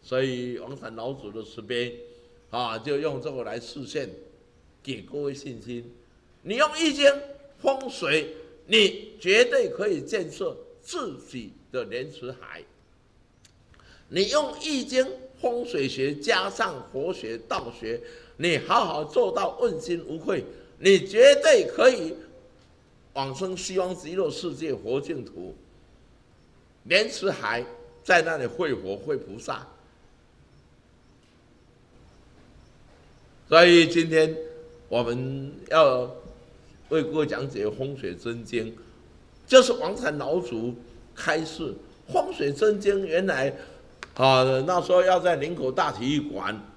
所以王禅老祖的慈悲就用这个来示现，给各位信心。你用易经风水，你绝对可以建设自己的莲池海。你用易经风水学加上佛学道学，你好好做到问心无愧，你绝对可以往生西方极乐世界佛净土。莲池海在那里会佛会菩萨。所以今天我们要为各位讲解风水真经，就是王禅老祖开示风水真经。原来那时候要在林口大体育馆